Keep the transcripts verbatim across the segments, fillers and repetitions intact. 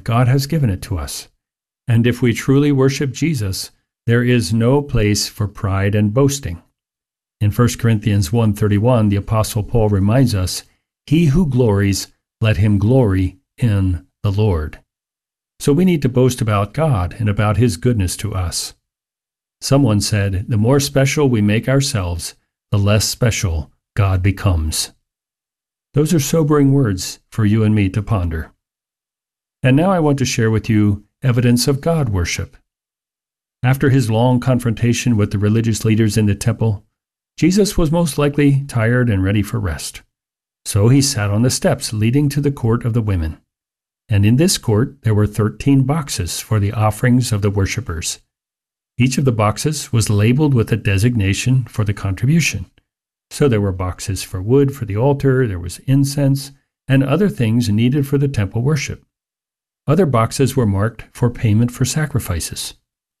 God has given it to us. And if we truly worship Jesus, there is no place for pride and boasting. In First Corinthians one thirty-one, the Apostle Paul reminds us, "He who glories, let him glory in the Lord." So we need to boast about God and about His goodness to us. Someone said, the more special we make ourselves, the less special God becomes. Those are sobering words for you and me to ponder. And now I want to share with you evidence of God worship. After his long confrontation with the religious leaders in the temple, Jesus was most likely tired and ready for rest. So he sat on the steps leading to the court of the women. And in this court there were thirteen boxes for the offerings of the worshippers. Each of the boxes was labeled with a designation for the contribution. So there were boxes for wood for the altar, there was incense, and other things needed for the temple worship. Other boxes were marked for payment for sacrifices.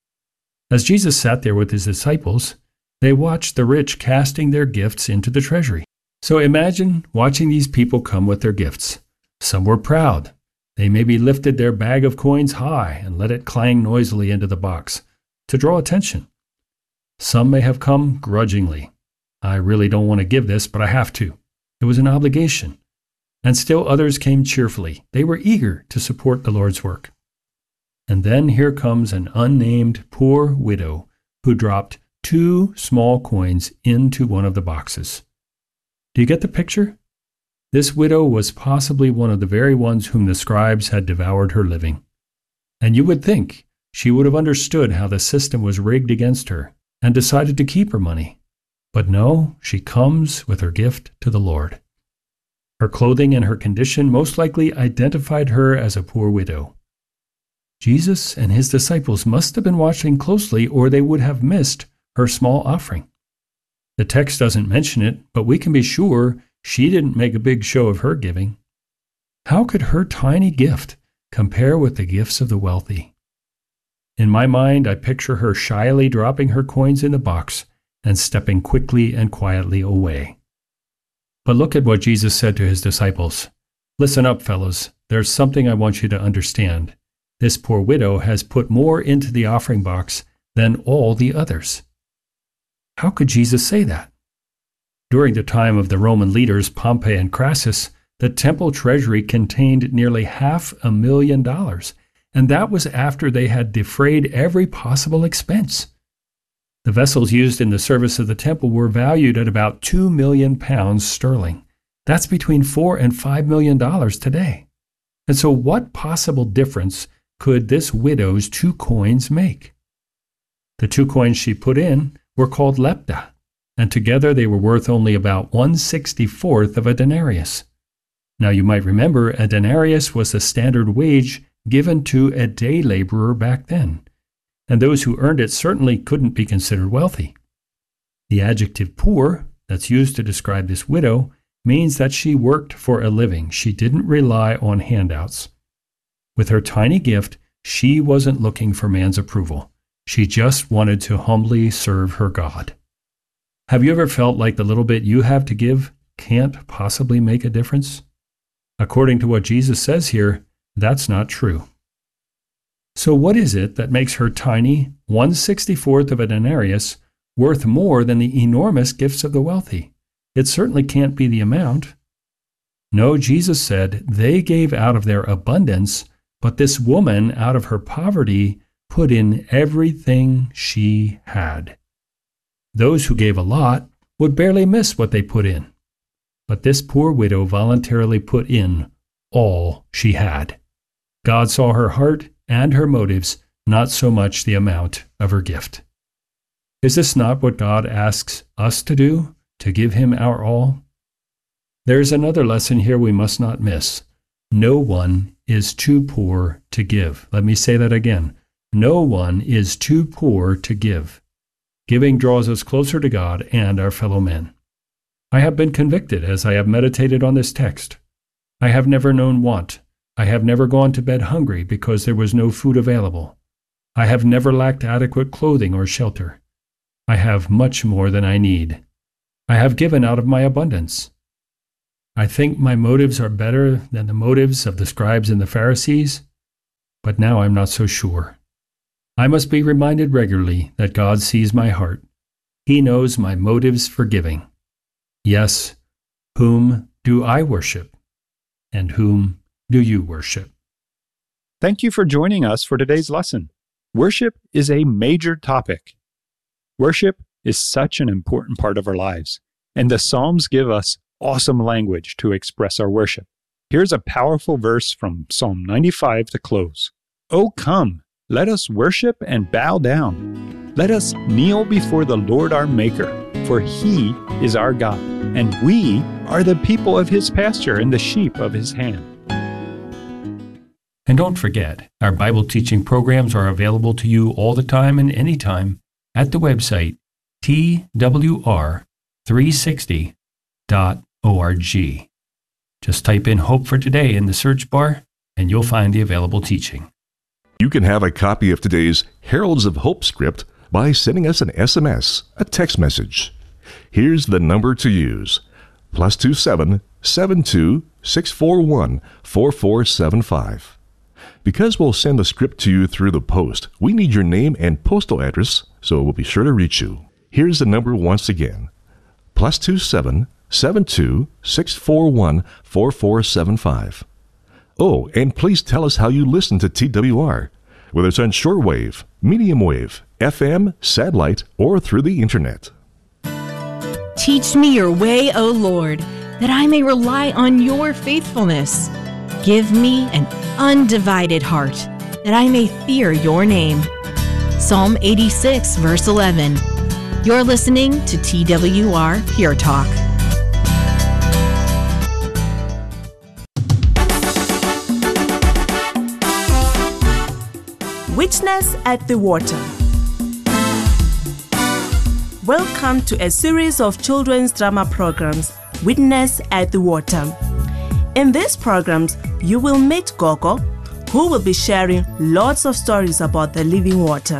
As Jesus sat there with his disciples, they watched the rich casting their gifts into the treasury. So imagine watching these people come with their gifts. Some were proud. They maybe lifted their bag of coins high and let it clang noisily into the box to draw attention. Some may have come grudgingly. I really don't want to give this, but I have to. It was an obligation. And still others came cheerfully. They were eager to support the Lord's work. And then here comes an unnamed poor widow who dropped two small coins into one of the boxes. Do you get the picture? This widow was possibly one of the very ones whom the scribes had devoured her living. And you would think she would have understood how the system was rigged against her and decided to keep her money. But no, she comes with her gift to the Lord. Her clothing and her condition most likely identified her as a poor widow. Jesus and his disciples must have been watching closely, or they would have missed her small offering. The text doesn't mention it, but we can be sure she didn't make a big show of her giving. How could her tiny gift compare with the gifts of the wealthy? In my mind, I picture her shyly dropping her coins in the box and stepping quickly and quietly away. But look at what Jesus said to his disciples. Listen up, fellows. There's something I want you to understand. This poor widow has put more into the offering box than all the others. How could Jesus say that? During the time of the Roman leaders Pompey and Crassus, the temple treasury contained nearly half a million dollars, and that was after they had defrayed every possible expense. The vessels used in the service of the temple were valued at about two million pounds sterling. That's between four and five million dollars today. And so what possible difference could this widow's two coins make? The two coins she put in were called lepta, and together they were worth only about one sixty-fourth of a denarius. Now you might remember a denarius was the standard wage given to a day laborer back then, and those who earned it certainly couldn't be considered wealthy. The adjective poor that's used to describe this widow means that she worked for a living. She didn't rely on handouts. With her tiny gift, she wasn't looking for man's approval. She just wanted to humbly serve her God. Have you ever felt like the little bit you have to give can't possibly make a difference? According to what Jesus says here, that's not true. So what is it that makes her tiny one sixty-fourth of a denarius worth more than the enormous gifts of the wealthy? It certainly can't be the amount. No, Jesus said they gave out of their abundance, but this woman, out of her poverty, put in everything she had. Those who gave a lot would barely miss what they put in. But this poor widow voluntarily put in all she had. God saw her heart and her motives, not so much the amount of her gift. Is this not what God asks us to do, to give him our all? There is another lesson here we must not miss. No one is too poor to give. Let me say that again. No one is too poor to give. Giving draws us closer to God and our fellow men. I have been convicted as I have meditated on this text. I have never known want. I have never gone to bed hungry because there was no food available. I have never lacked adequate clothing or shelter. I have much more than I need. I have given out of my abundance. I think my motives are better than the motives of the scribes and the Pharisees. but now I'm not so sure. I must be reminded regularly that God sees my heart. He knows my motives for giving. Yes, whom do I worship? And whom do you worship? Thank you for joining us for today's lesson. Worship is a major topic. Worship is such an important part of our lives, and the Psalms give us awesome language to express our worship. Here's a powerful verse from Psalm ninety-five to close. Oh, come, let us worship and bow down. Let us kneel before the Lord our Maker, for He is our God, and we are the people of His pasture and the sheep of His hand. And don't forget, our Bible teaching programs are available to you all the time and anytime at the website T W R three sixty dot org. Just type in Hope for Today in the search bar, and you'll find the available teaching. You can have a copy of today's Heralds of Hope script by sending us an S M S, a text message. Here's the number to use: plus two seven seven two six four one four four seven five. Because we'll send the script to you through the post, we need your name and postal address, so we'll be sure to reach you. Here's the number once again: plus two seven seven two six four one four four seven five. Oh, and please tell us how you listen to T W R, whether it's on shortwave, medium wave, F M, satellite, or through the internet. Teach me your way, O Lord, that I may rely on your faithfulness. Give me an undivided heart, that I may fear your name. Psalm eighty-six, verse eleven. You're listening to T W R Pure Talk. Witness at the Water. Welcome to a series of children's drama programs, Witness at the Water. In these programs, you will meet Gogo, who will be sharing lots of stories about the living water.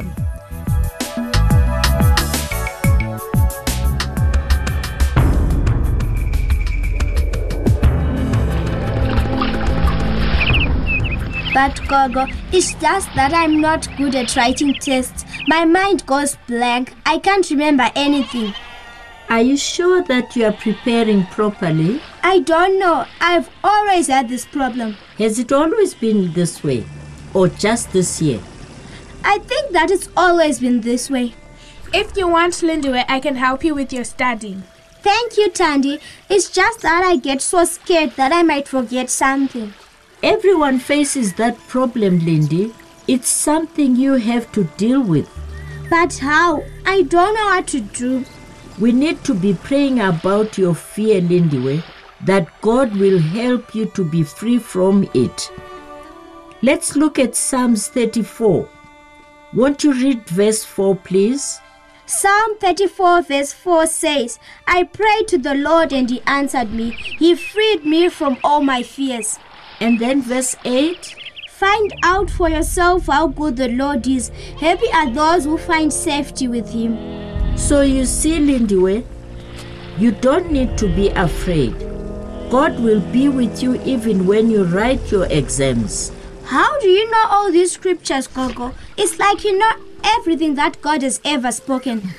But Gogo, it's just that I'm not good at writing tests. My mind goes blank. I can't remember anything. Are you sure that you are preparing properly? I don't know. I've always had this problem. Has it always been this way? Or just this year? I think that it's always been this way. If you want, Lindiwe, I can help you with your studying. Thank you, Tandy. It's just that I get so scared that I might forget something. Everyone faces that problem, Lindy. It's something you have to deal with. But how? I don't know what to do. We need to be praying about your fear, Lindiwe, that God will help you to be free from it. Let's look at Psalms thirty-four. Won't you read verse four, please? Psalm thirty-four verse four says, I prayed to the Lord and He answered me. He freed me from all my fears. And then verse eight. Find out for yourself how good the Lord is. Happy are those who find safety with Him. So you see, Lindiwe, you don't need to be afraid. God will be with you even when you write your exams. How do you know all these scriptures, Gogo? It's like you know everything that God has ever spoken.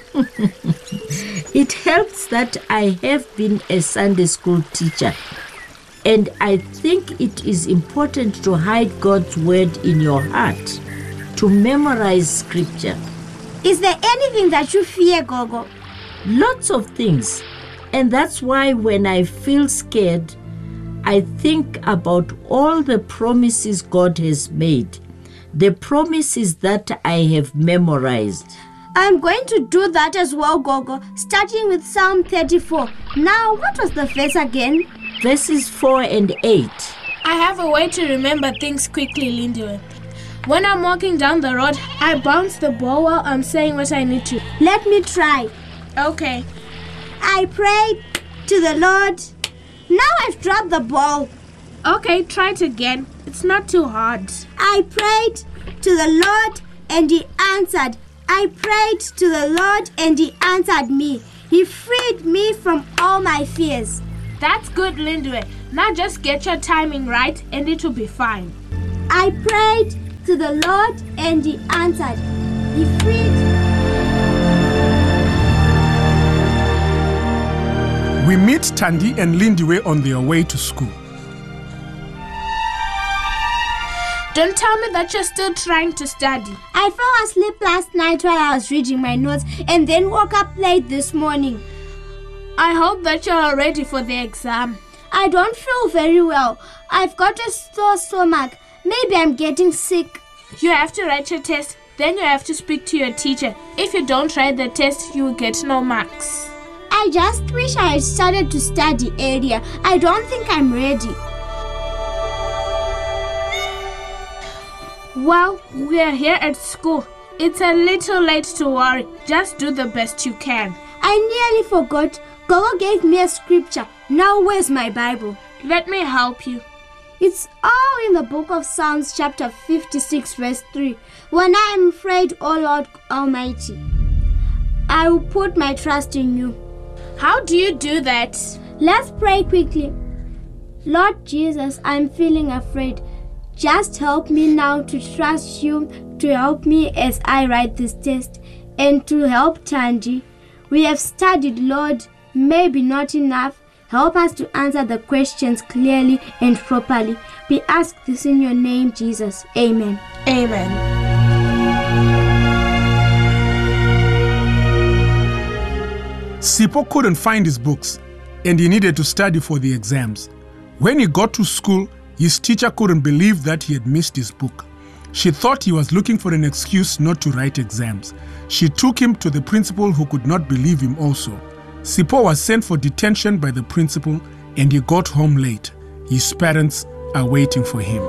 It helps that I have been a Sunday school teacher. And I think it is important to hide God's word in your heart, to memorize scripture. Is there anything that you fear, Gogo? Lots of things. And that's why when I feel scared, I think about all the promises God has made, the promises that I have memorized. I'm going to do that as well, Gogo, starting with Psalm thirty-four. Now, what was the verse again? Verses four and eight. I have a way to remember things quickly, Lindiwe. When I'm walking down the road, I bounce the ball while I'm saying what I need to. Let me try. Okay. I prayed to the Lord. Now I've dropped the ball. Okay, try it again. It's not too hard. I prayed to the Lord and He answered. I prayed to the Lord and He answered me. He freed me from all my fears. That's good, Lindiwe. Now just get your timing right and it will be fine. I prayed to the Lord, and he answered. He freed. We meet Tandi and Lindiwe on their way to school. Don't tell me that you're still trying to study. I fell asleep last night while I was reading my notes and then woke up late this morning. I hope that you're ready for the exam. I don't feel very well. I've got a sore stomach. Maybe I'm getting sick. You have to write your test, then you have to speak to your teacher. If you don't write the test, you will get no marks. I just wish I had started to study earlier. I don't think I'm ready. Well, we are here at school. It's a little late to worry. Just do the best you can. I nearly forgot. Gogo gave me a scripture. Now where's my Bible? Let me help you. It's all in the book of Psalms chapter fifty-six verse three. When I am afraid, O Lord Almighty, I will put my trust in you. How do you do that? Let's pray quickly. Lord Jesus, I'm feeling afraid. Just help me now to trust you, to help me as I write this test, and to help Tandi. We have studied, Lord, maybe not enough. Help us to answer the questions clearly and properly. We ask this in your name, Jesus. Amen. Amen. Sipho couldn't find his books, and he needed to study for the exams. When he got to school, his teacher couldn't believe that he had missed his book. She thought he was looking for an excuse not to write exams. She took him to the principal, who could not believe him also. Sipho was sent for detention by the principal, and he got home late. His parents are waiting for him.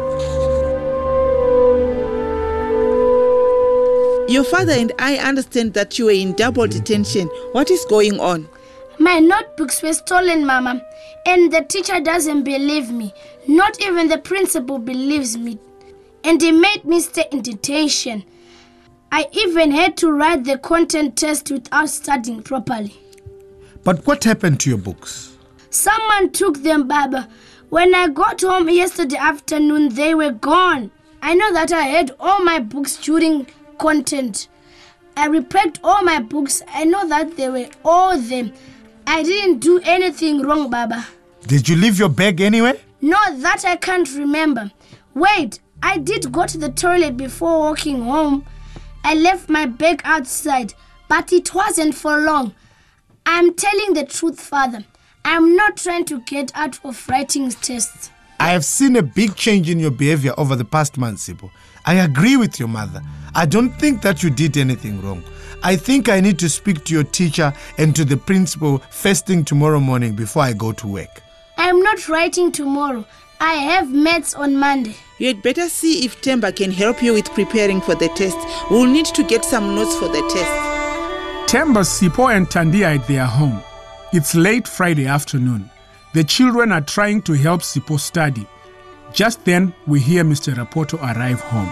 Your father and I understand that you were in double detention. What is going on? My notebooks were stolen, Mama, and the teacher doesn't believe me. Not even the principal believes me. And they made me stay in detention. I even had to write the content test without studying properly. But what happened to your books? Someone took them, Baba. When I got home yesterday afternoon, they were gone. I know that I had all my books during content. I repacked all my books. I know that they were all them. I didn't do anything wrong, Baba. Did you leave your bag anywhere? No, that I can't remember. Wait, I did go to the toilet before walking home. I left my bag outside, but it wasn't for long. I'm telling the truth, Father. I'm not trying to get out of writing tests. I have seen a big change in your behavior over the past month, Sipho. I agree with your mother. I don't think that you did anything wrong. I think I need to speak to your teacher and to the principal first thing tomorrow morning before I go to work. I'm not writing tomorrow. I have maths on Monday. You had better see if Temba can help you with preparing for the test. We'll need to get some notes for the test. Temba, Sipho and Tandi are at their home. It's late Friday afternoon. The children are trying to help Sipho study. Just then, we hear Mister Rapoto arrive home.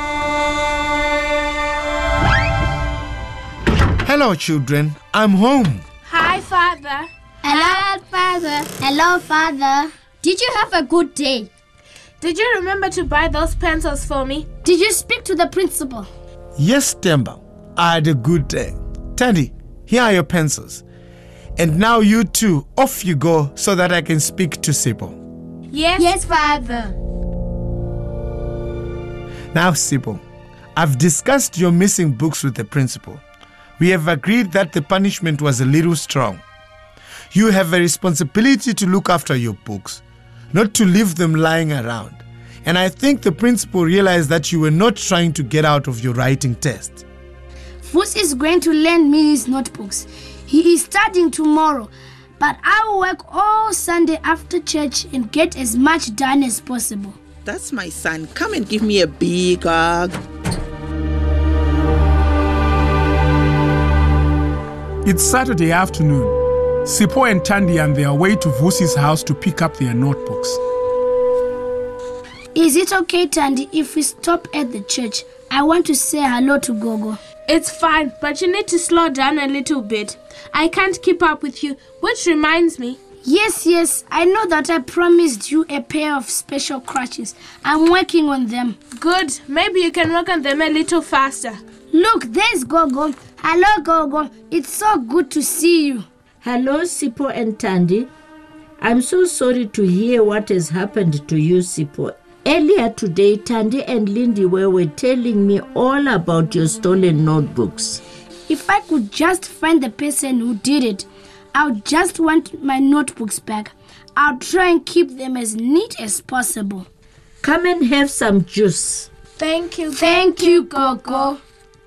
Hello, children. I'm home. Hi, Father. Hello, Father. Hello, Father. Did you have a good day? Did you remember to buy those pencils for me? Did you speak to the principal? Yes, Temba. I had a good day. Tandi, here are your pencils. And now you two, off you go so that I can speak to Sipho. Yes, yes, Father. Now, Sipho, I've discussed your missing books with the principal. We have agreed that the punishment was a little strong. You have a responsibility to look after your books, not to leave them lying around. And I think the principal realized that you were not trying to get out of your writing test. Vus is going to lend me his notebooks. He is studying tomorrow, but I will work all Sunday after church and get as much done as possible. That's my son. Come and give me a big hug. It's Saturday afternoon. Sipho and Tandi are on their way to Vusi's house to pick up their notebooks. Is it okay, Tandi, if we stop at the church? I want to say hello to Gogo. It's fine, but you need to slow down a little bit. I can't keep up with you, which reminds me, Yes, yes, I know that I promised you a pair of special crutches. I'm working on them. Good. Maybe you can work on them a little faster. Look, there's Gogo. Hello, Gogo. It's so good to see you. Hello, Sipho and Thandi. I'm so sorry to hear what has happened to you, Sipho. Earlier today, Thandi and Lindy were telling me all about your stolen notebooks. If I could just find the person who did it, I would just want my notebooks back. I'll try and keep them as neat as possible. Come and have some juice. Thank you. Thank you, Gogo.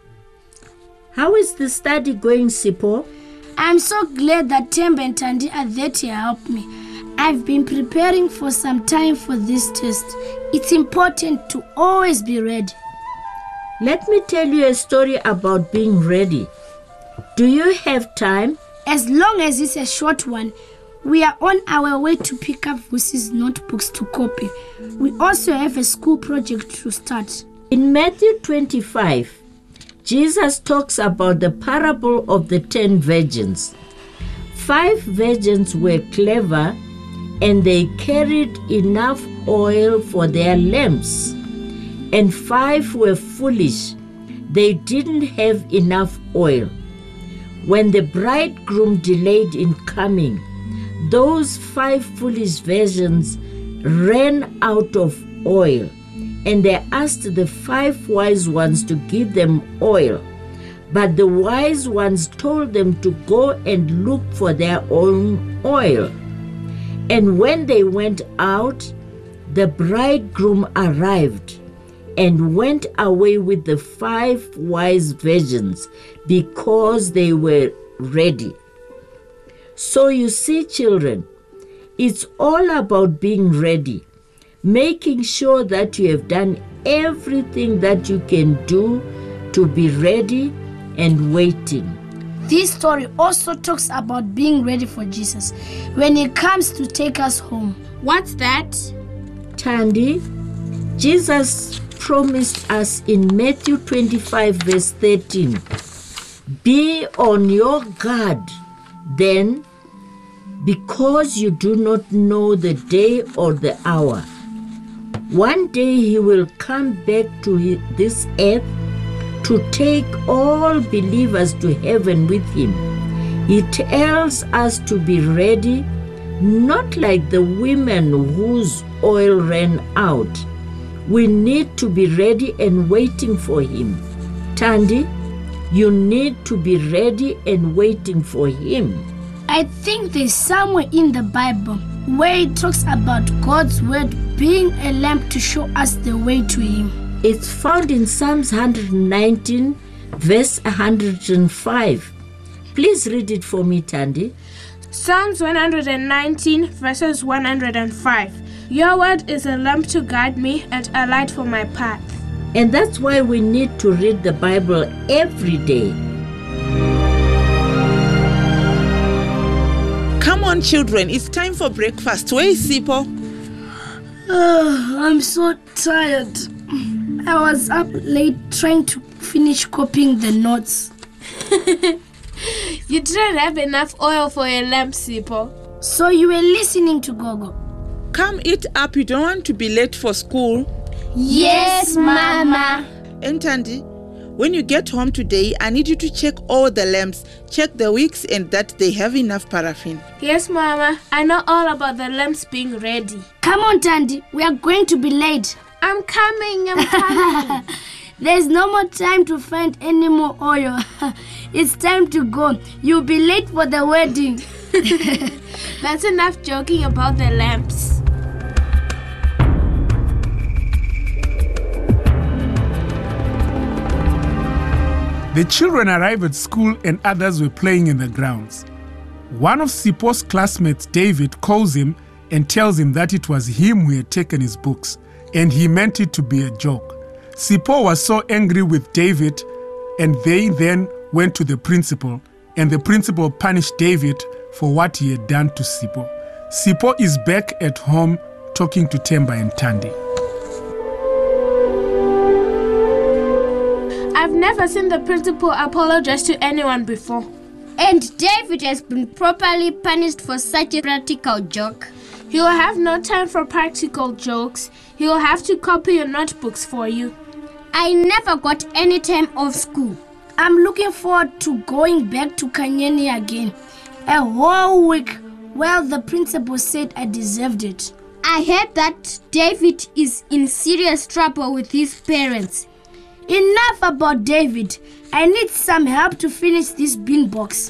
How is the study going, Sipho? I'm so glad that Themba and Thandi are there to help me. I've been preparing for some time for this test. It's important to always be ready. Let me tell you a story about being ready. Do you have time? As long as it's a short one. We are on our way to pick up Vusi's notebooks to copy. We also have a school project to start. In Matthew twenty-five, Jesus talks about the parable of the ten virgins. Five virgins were clever and they carried enough oil for their lamps. And five were foolish. They didn't have enough oil. When the bridegroom delayed in coming, those five foolish virgins ran out of oil, and they asked the five wise ones to give them oil. But the wise ones told them to go and look for their own oil. And when they went out, the bridegroom arrived and went away with the five wise virgins because they were ready. So you see, children, it's all about being ready, making sure that you have done everything that you can do to be ready and waiting. This story also talks about being ready for Jesus when he comes to take us home. What's that? Thandi, Jesus promised us in Matthew twenty-five verse thirteen, be on your guard then, because you do not know the day or the hour. One day he will come back to this earth to take all believers to heaven with him. He tells us to be ready, not like the women whose oil ran out. We need to be ready and waiting for him. Thandi, you need to be ready and waiting for him. I think there's somewhere in the Bible where it talks about God's word being a lamp to show us the way to him. It's found in Psalms one nineteen, verse one hundred five. Please read it for me, Thandi. Psalms one nineteen, verses one hundred five. Your word is a lamp to guide me and a light for my path. And that's why we need to read the Bible every day. Come on, children, it's time for breakfast. Where is Sipho? Oh, I'm so tired. I was up late trying to finish copying the notes. You didn't have enough oil for a lamp, Sipho. So you were listening to Gogo. Come eat up, you don't want to be late for school. Yes, Mama. And Thandi, when you get home today, I need you to check all the lamps. Check the wicks and that they have enough paraffin. Yes, Mama. I know all about the lamps being ready. Come on, Thandi. We are going to be late. I'm coming. I'm coming. There's no more time to find any more oil. It's time to go. You'll be late for the wedding. That's enough joking about the lamps. The children arrived at school and others were playing in the grounds. One of Sipho's classmates, David, calls him and tells him that it was him who had taken his books, and he meant it to be a joke. Sipho was so angry with David, and they then went to the principal, and the principal punished David for what he had done to Sipho. Sipho is back at home talking to Themba and Thandi. I've never seen the principal apologize to anyone before. And David has been properly punished for such a practical joke. He will have no time for practical jokes. He will have to copy your notebooks for you. I never got any time off school. I'm looking forward to going back to Kanyeni again. A whole week. Well, the principal said I deserved it. I heard that David is in serious trouble with his parents. Enough about David. I need some help to finish this bean box.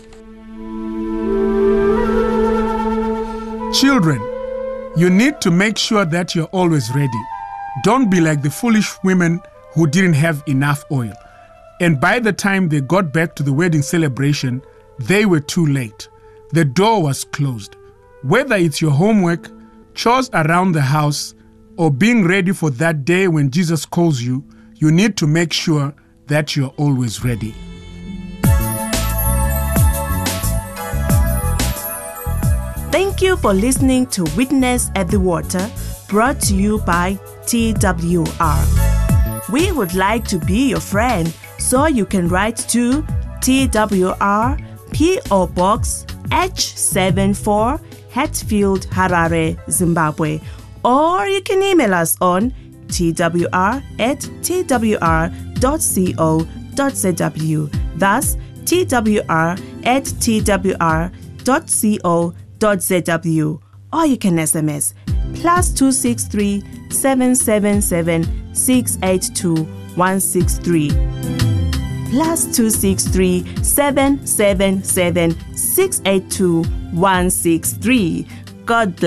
Children, you need to make sure that you're always ready. Don't be like the foolish women who didn't have enough oil. And by the time they got back to the wedding celebration, they were too late. The door was closed. Whether it's your homework, chores around the house, or being ready for that day when Jesus calls you, you need to make sure that you're always ready. Thank you for listening to Witness at the Water, brought to you by T W R. We would like to be your friend, so you can write to T W R P O Box H seventy-four, Hatfield, Harare, Zimbabwe, or you can email us on twr at twr dot co dot zw. That's twr at twr dot co dot zw. Or you can S M S plus two six three seven seven seven six eight two one six three. Plus two six three seven seven seven six eight two one six three. God bless.